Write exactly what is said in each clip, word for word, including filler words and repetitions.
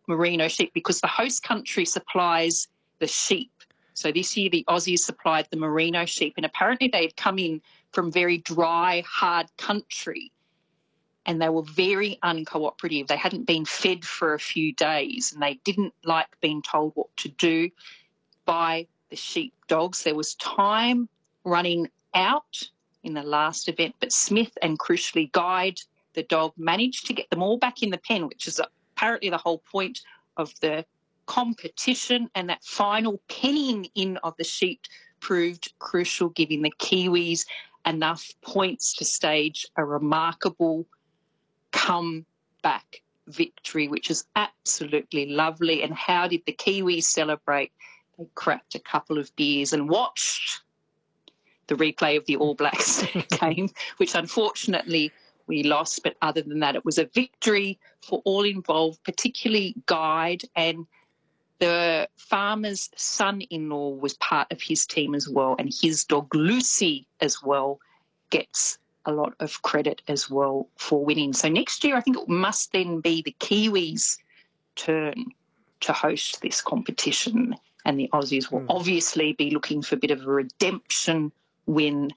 merino sheep because the host country supplies the sheep. So this year the Aussies supplied the merino sheep, and apparently they had come in from very dry, hard country, and they were very uncooperative. They hadn't been fed for a few days, and they didn't like being told what to do by the sheep dogs. There was time running out in the last event, but Smith and crucially Guide, the dog, managed to get them all back in the pen, which is apparently the whole point of the competition, and that final penning in of the sheep proved crucial, giving the Kiwis enough points to stage a remarkable comeback victory, which is absolutely lovely. And how did the Kiwis celebrate? They cracked a couple of beers and watched the replay of the All Blacks game, which unfortunately we lost. But other than that, it was a victory for all involved, particularly Guide, and the farmer's son-in-law was part of his team as well, and his dog Lucy as well gets a lot of credit as well for winning. So next year I think it must then be the Kiwis' turn to host this competition, and the Aussies will mm. obviously be looking for a bit of a redemption win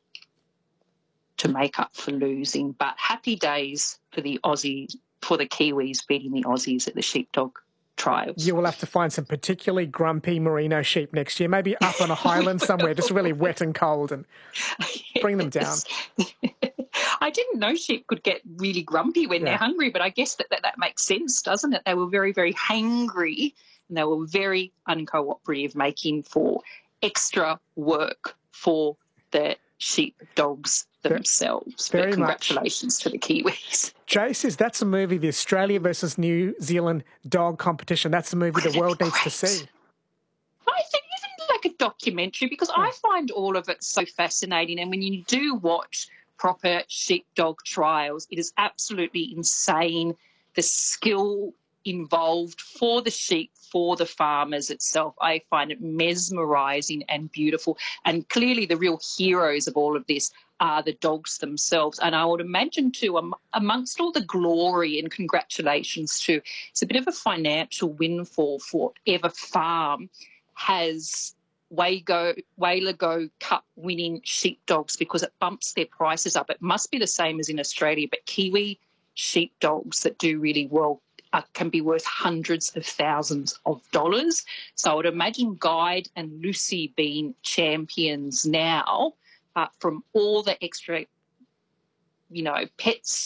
to make up for losing. But happy days for the Aussies, for the Kiwis beating the Aussies at the sheepdog trials. You will have to find some particularly grumpy merino sheep next year, maybe up on a highland somewhere, just really wet and cold, and bring them down. I didn't know sheep could get really grumpy when yeah. they're hungry, but I guess that, that that makes sense, doesn't it? They were very, very hangry, and they were very uncooperative, making for extra work for the sheep dogs themselves. Very but congratulations much. to the Kiwis. Jay says that's a movie, the Australia versus New Zealand dog competition. That's the movie the world needs to see. I think even like a documentary, because yeah. I find all of it so fascinating. And when you do watch proper sheepdog trials, it is absolutely insane, the skill involved for the sheep, for the farmers itself. I find it mesmerising and beautiful. And clearly the real heroes of all of this are the dogs themselves. And I would imagine too, um, amongst all the glory and congratulations too, it's a bit of a financial windfall for whatever farm has Wago, Wailago Cup winning sheepdogs, because it bumps their prices up. It must be the same as in Australia, but Kiwi sheepdogs that do really well Uh, can be worth hundreds of thousands of dollars. So I would imagine Guide and Lucy being champions now, uh, from all the extra, you know, pets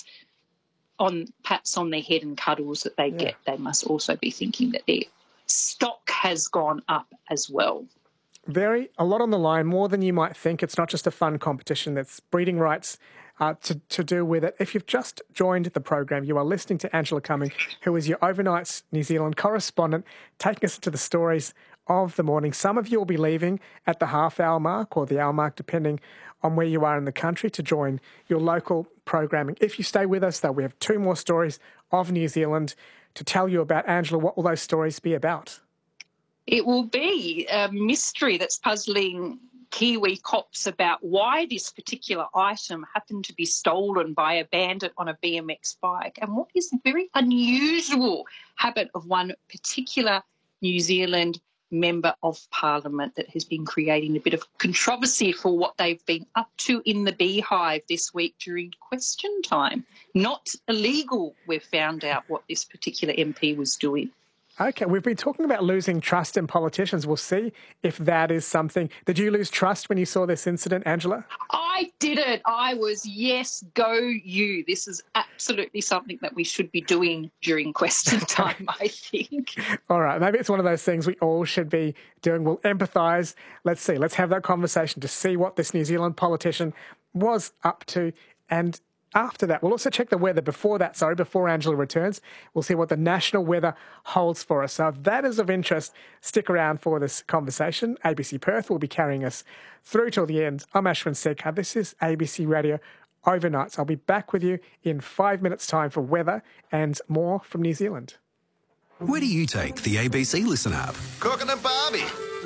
on pats on their head and cuddles that they yeah. get. They must also be thinking that their stock has gone up as well. Very, a lot on the line, more than you might think. It's not just a fun competition. That's breeding rights uh, to, to do with it. If you've just joined the program, you are listening to Angela Cumming, who is your Overnights New Zealand correspondent, taking us into the stories of the morning. Some of you will be leaving at the half-hour mark or the hour mark, depending on where you are in the country, to join your local programming. If you stay with us, though, we have two more stories of New Zealand to tell you about. Angela, what will those stories be about? It will be a mystery that's puzzling Kiwi cops about why this particular item happened to be stolen by a bandit on a B M X bike, and what is the very unusual habit of one particular New Zealand Member of Parliament that has been creating a bit of controversy for what they've been up to in the beehive this week during question time. Not illegal, we've found out what this particular M P was doing. Okay, we've been talking about losing trust in politicians. We'll see if that is something. Did you lose trust when you saw this incident, Angela? I didn't. I was, yes, go you. This is absolutely something that we should be doing during question time, I think. All right, maybe it's one of those things we all should be doing. We'll empathise. Let's see. Let's have that conversation to see what this New Zealand politician was up to. And after that, we'll also check the weather. Before that, sorry, before Angela returns, we'll see what the national weather holds for us. So if that is of interest, stick around for this conversation. A B C Perth will be carrying us through till the end. I'm Ashwin Sekhar. This is A B C Radio Overnights. I'll be back with you in five minutes' time for weather and more from New Zealand. Where do you take the A B C Listen app? Cooking a barbie.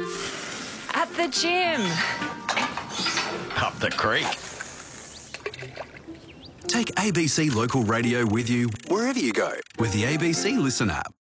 At the gym. Up the creek. Take A B C Local Radio with you wherever you go with the A B C Listen app.